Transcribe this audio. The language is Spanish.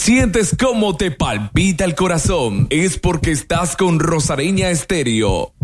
¿Sientes cómo te palpita el corazón? Es porque estás con Rosareña Estéreo.